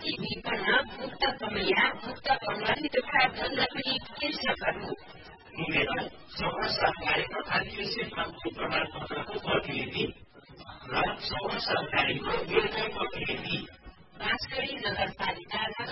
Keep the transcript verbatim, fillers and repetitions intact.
अति विपन्न मुक्त कमैया मुक्त कमलित धन पनि कृषकहरू उमेर सौर सरकारी तथा कृषि मन्त्री प्रमाणपत्रको प्रतिनिधि र सौर सरकारीको योजना प्रतिनिधि बाँसगढी नगरपालिका